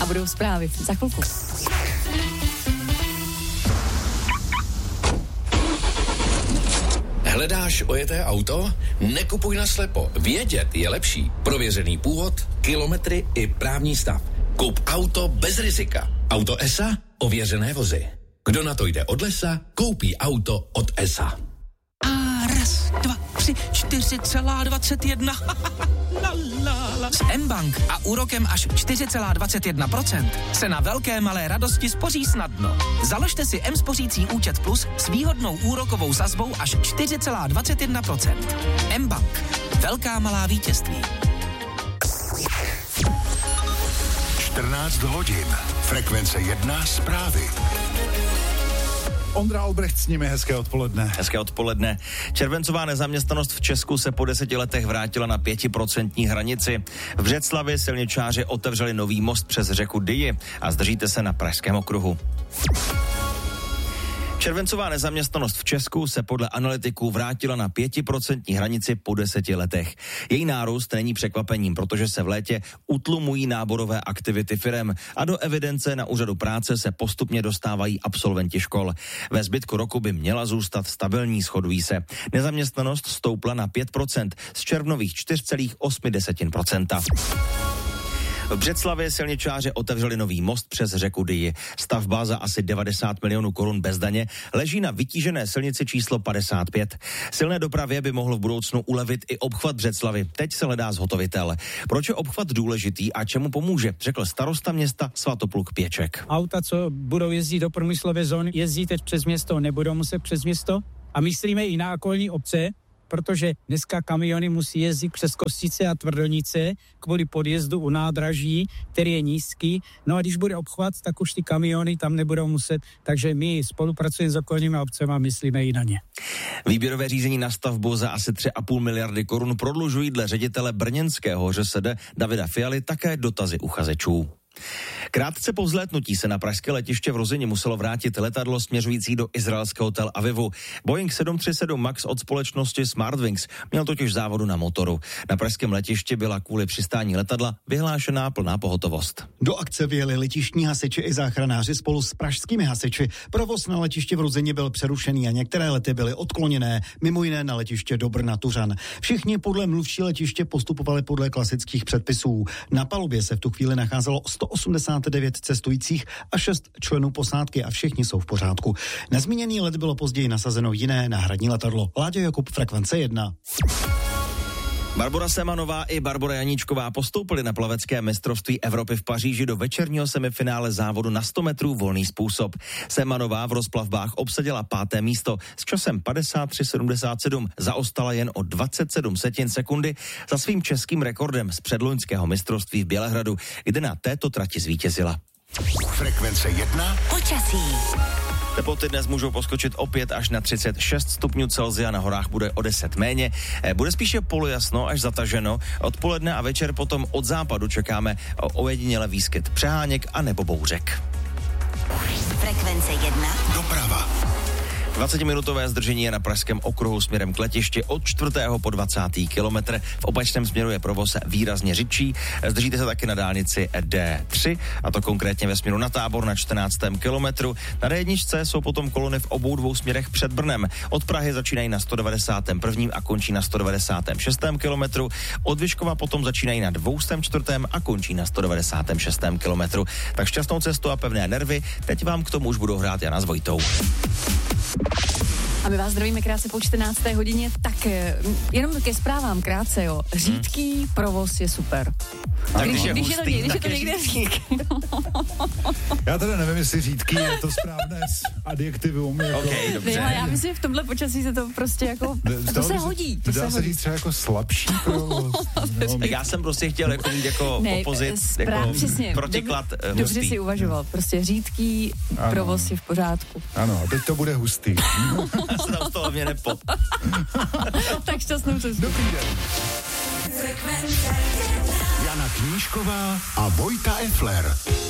a budou zprávy za chvilku. Hledáš ojeté auto? Nekupuj naslepo. Vědět je lepší. Prověřený původ, kilometry i právní stav. Kup auto bez rizika. Auto ESA? Ověřené vozy. Kdo na to jde od lesa, koupí auto od ESA. A raz, dva, tři, 4,21. S mBank a úrokem až 4,21% se na velké malé radosti spoří snadno. Založte si mSpořící účet Plus s výhodnou úrokovou sazbou až 4,21%. mBank. Velká malá vítězství. 14 hodin. Frekvence 1 zprávy. Ondra Albrecht s nimi, hezké odpoledne. Hezké odpoledne. Červencová nezaměstnanost v Česku se po 10 letech vrátila na 5% hranici. V Břeclavi silničáři otevřeli nový most přes řeku Dyji a zdržíte se na Pražském okruhu. Červencová nezaměstnanost v Česku se podle analytiků vrátila na 5% hranici po 10 letech. Její nárůst není překvapením, protože se v létě utlumují náborové aktivity firem a do evidence na úřadu práce se postupně dostávají absolventi škol. Ve zbytku roku by měla zůstat stabilní, shodují se. Nezaměstnanost stoupla na 5% z červnových 4,8%. V Břeclavě silničáři otevřeli nový most přes řeku Dyji. Stavba za asi 90 milionů korun bez daně leží na vytížené silnici číslo 55. Silné dopravě by mohl v budoucnu ulevit i obchvat Břeclavy. Teď se hledá zhotovitel. Proč je obchvat důležitý a čemu pomůže, řekl starosta města Svatopluk Pěček. Auta, co budou jezdit do průmyslové zóny, jezdí teď přes město, nebudou muset přes město. A myslíme i na okolní obce, protože dneska kamiony musí jezdit přes Kostice a Tvrdonice kvůli podjezdu u nádraží, který je nízký. No a když bude obchvat, tak už ty kamiony tam nebudou muset, takže my spolupracujeme s okolními obcemi a myslíme i na ně. Výběrové řízení na stavbu za asi 3,5 miliardy korun prodlužují dle ředitele brněnského ŘSD Davida Fialy také dotazy uchazečů. Krátce po vzlétnutí se na pražské letiště v Ruzyni muselo vrátit letadlo směřující do izraelského Tel Avivu. Boeing 737 MAX od společnosti Smartwings měl totiž závodu na motoru. Na pražském letišti byla kvůli přistání letadla vyhlášená plná pohotovost. Do akce vyjeli letištní hasiči i záchranáři spolu s pražskými hasiči. Provoz na letišti v Ruzyni byl přerušený a některé lety byly odkloněné, mimo jiné na letiště do Brna Tuřan. Všichni podle mluvčí letiště postupovali podle klasických předpisů. Na palubě se v tu chvíli nacházelo 189 cestujících a 6 členů posádky a všichni jsou v pořádku. Na zmíněný let bylo později nasazeno jiné náhradní letadlo. Láďo Jakub, Frekvence 1. Barbora Semanová i Barbora Janíčková postoupily na plavecké mistrovství Evropy v Paříži do večerního semifinále závodu na 100 metrů volný způsob. Semanová v rozplavbách obsadila 5. místo s časem 53,77. Zaostala jen o 27 sekundy za svým českým rekordem z předloňského mistrovství v Bělehradu, kde na této trati zvítězila. Frekvence 1. Počasí. Teploty dnes můžou poskočit opět až na 36 stupňů Celsia, na horách bude o 10 méně. Bude spíše polojasno až zataženo. Odpoledne a večer potom od západu čekáme ojediněle výskyt přeháněk a nebo bouřek. Frekvence 1. Doprava. 20-minutové zdržení je na pražském okruhu směrem k letišti od 4. po 20. kilometr. V opačném směru je provoz výrazně řidší. Zdržíte se taky na dálnici D3, a to konkrétně ve směru na Tábor na 14. kilometru. Na D1 jsou potom kolony v obou dvou směrech před Brnem. Od Prahy začínají na 191. a končí na 196. kilometru. Od Vyškova potom začínají na 204. a končí na 196. kilometru. Tak šťastnou cestu a pevné nervy. Teď vám k tomu už budou hrát Jana s Vojtou. A my vás zdravíme krátce po 14. hodině, tak jenom ke zprávám krátce, jo. Řídký provoz je super. Tak Když je to někde řídký. Já teda nevím, jestli řídký je to správné adjektivum. Jako... Okay, dobře. Já myslím, že v tomhle počasí se to prostě jako, to se hodí. Dá se říct třeba jako slabší provoz. Já jsem prostě chtěl jako mít jako opozit, jako přesně, protiklad hustý. Dobře si uvažoval, prostě řídký provoz je v pořádku. Ano, a teď to bude hustý. Já se tam z toho mě nepo. Tak šťastnou cestu. Dobrý den. Jana Knížková a Vojta Effler.